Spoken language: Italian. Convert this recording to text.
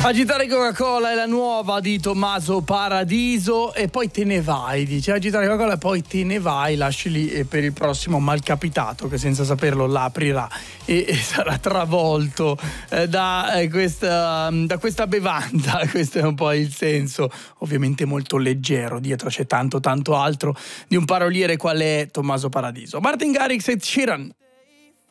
Agitare Coca-Cola è la nuova di Tommaso Paradiso e poi te ne vai, dice agitare Coca-Cola e poi te ne vai, lasci lì per il prossimo malcapitato che senza saperlo l'aprirà e sarà travolto da questa bevanda. Questo è un po' il senso, ovviamente molto leggero, dietro c'è tanto altro di un paroliere qual è Tommaso Paradiso. Martin Garrix e Sheeran.